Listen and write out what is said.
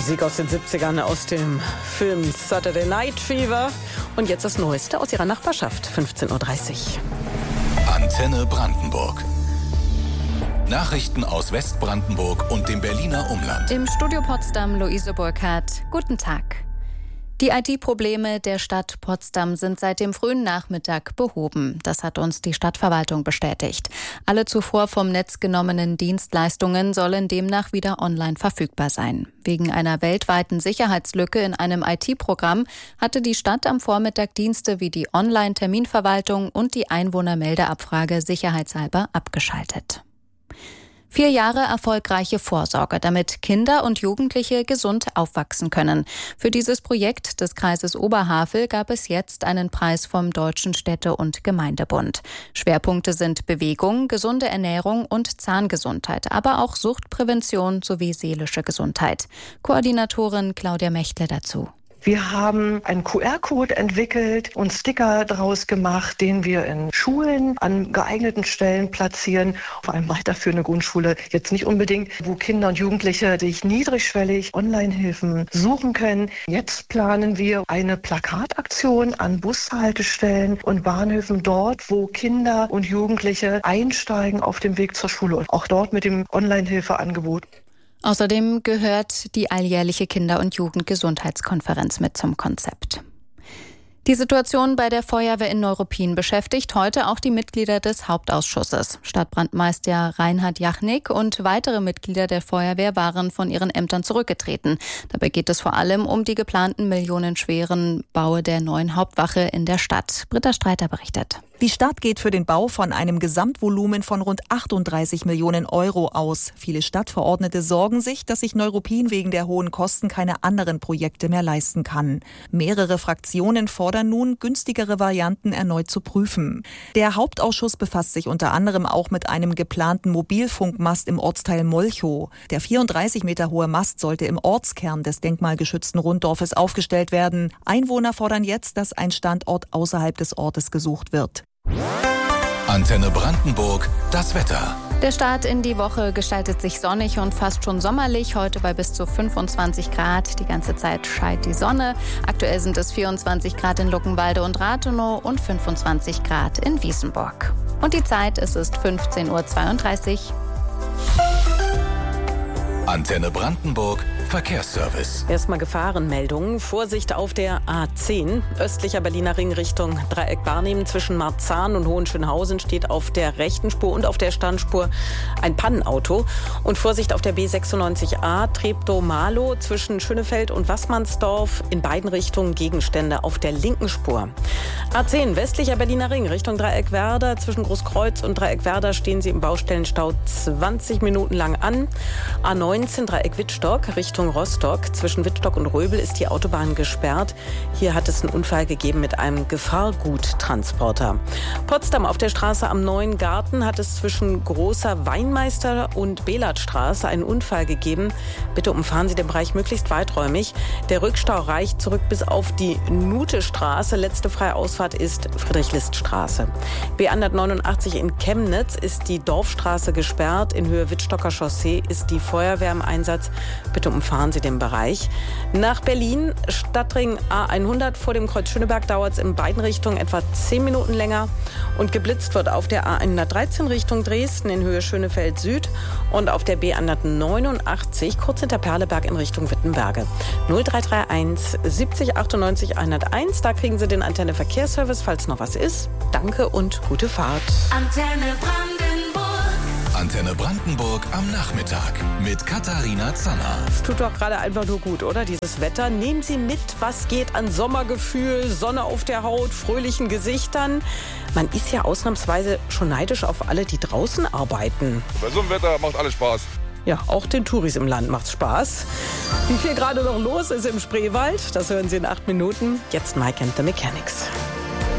Musik aus den 70ern, aus dem Film Saturday Night Fever. Und jetzt das Neueste aus ihrer Nachbarschaft, 15.30 Uhr. Antenne Brandenburg. Nachrichten aus Westbrandenburg und dem Berliner Umland. Im Studio Potsdam Luise Burkhardt. Guten Tag. Die IT-Probleme der Stadt Potsdam sind seit dem frühen Nachmittag behoben. Das hat uns die Stadtverwaltung bestätigt. Alle zuvor vom Netz genommenen Dienstleistungen sollen demnach wieder online verfügbar sein. Wegen einer weltweiten Sicherheitslücke in einem IT-Programm hatte die Stadt am Vormittag Dienste wie die Online-Terminverwaltung und die Einwohnermeldeabfrage sicherheitshalber abgeschaltet. 4 Jahre erfolgreiche Vorsorge, damit Kinder und Jugendliche gesund aufwachsen können. Für dieses Projekt des Kreises Oberhavel gab es jetzt einen Preis vom Deutschen Städte- und Gemeindebund. Schwerpunkte sind Bewegung, gesunde Ernährung und Zahngesundheit, aber auch Suchtprävention sowie seelische Gesundheit. Koordinatorin Claudia Mechtle dazu. Wir haben einen QR-Code entwickelt und Sticker daraus gemacht, den wir in Schulen an geeigneten Stellen platzieren. Vor allem weiterführende Grundschule jetzt nicht unbedingt, wo Kinder und Jugendliche sich niedrigschwellig Online-Hilfen suchen können. Jetzt planen wir eine Plakataktion an Bushaltestellen und Bahnhöfen dort, wo Kinder und Jugendliche einsteigen auf dem Weg zur Schule und auch dort mit dem Online-Hilfeangebot. Außerdem gehört die alljährliche Kinder- und Jugendgesundheitskonferenz mit zum Konzept. Die Situation bei der Feuerwehr in Neuruppin beschäftigt heute auch die Mitglieder des Hauptausschusses. Stadtbrandmeister Reinhard Jachnik und weitere Mitglieder der Feuerwehr waren von ihren Ämtern zurückgetreten. Dabei geht es vor allem um die geplanten millionenschweren Bau der neuen Hauptwache in der Stadt. Britta Streiter berichtet. Die Stadt geht für den Bau von einem Gesamtvolumen von rund 38 Millionen Euro aus. Viele Stadtverordnete sorgen sich, dass sich Neuruppin wegen der hohen Kosten keine anderen Projekte mehr leisten kann. Mehrere Fraktionen fordern nun, günstigere Varianten erneut zu prüfen. Der Hauptausschuss befasst sich unter anderem auch mit einem geplanten Mobilfunkmast im Ortsteil Molchow. Der 34 Meter hohe Mast sollte im Ortskern des denkmalgeschützten Runddorfes aufgestellt werden. Einwohner fordern jetzt, dass ein Standort außerhalb des Ortes gesucht wird. Antenne Brandenburg, das Wetter. Der Start in die Woche gestaltet sich sonnig und fast schon sommerlich. Heute bei bis zu 25 Grad. Die ganze Zeit scheint die Sonne. Aktuell sind es 24 Grad in Luckenwalde und Rathenow und 25 Grad in Wiesenburg. Und die Zeit, es ist 15.32 Uhr. Antenne Brandenburg, Verkehrsservice. Erstmal Gefahrenmeldungen. Vorsicht auf der A10. Östlicher Berliner Ring Richtung Dreieck Barnim. Zwischen Marzahn und Hohenschönhausen steht auf der rechten Spur und auf der Standspur ein Pannenauto. Und Vorsicht auf der B96a Treptow-Marlow zwischen Schönefeld und Wassmannsdorf. In beiden Richtungen Gegenstände auf der linken Spur. A10 westlicher Berliner Ring Richtung Dreieck Werder. Zwischen Großkreuz und Dreieck Werder stehen Sie im Baustellenstau 20 Minuten lang an. A19 Dreieck Wittstock Richtung Rostock. Zwischen Wittstock und Röbel ist die Autobahn gesperrt. Hier hat es einen Unfall gegeben mit einem Gefahrguttransporter. Potsdam auf der Straße am Neuen Garten hat es zwischen Großer Weinmeister und Belatstraße einen Unfall gegeben. Bitte umfahren Sie den Bereich möglichst weiträumig. Der Rückstau reicht zurück bis auf die Nutestraße. Letzte freie Ausfahrt ist Friedrich-List-Straße. B189 in Chemnitz ist die Dorfstraße gesperrt. In Höhe Wittstocker Chaussee ist die Feuerwehr im Einsatz. Bitte umfahren Sie den Bereich. Nach Berlin, Stadtring A100 vor dem Kreuz Schöneberg dauert es in beiden Richtungen etwa 10 Minuten länger. Und geblitzt wird auf der A113 Richtung Dresden in Höhe Schönefeld Süd und auf der B189 kurz hinter Perleberg in Richtung Wittenberge. 0331 70 98 101. Da kriegen Sie den Antenne Verkehrsservice, falls noch was ist. Danke und gute Fahrt. Antenne Brandenburg am Nachmittag mit Katharina Zanner. Es tut doch gerade einfach nur gut, oder? Dieses Wetter. Nehmen Sie mit, was geht an Sommergefühl, Sonne auf der Haut, fröhlichen Gesichtern. Man ist ja ausnahmsweise schon neidisch auf alle, die draußen arbeiten. Bei so einem Wetter macht alles Spaß. Ja, auch den Touris im Land macht's Spaß. Wie viel gerade noch los ist im Spreewald, das hören Sie in 8 Minuten. Jetzt Mike and the Mechanics.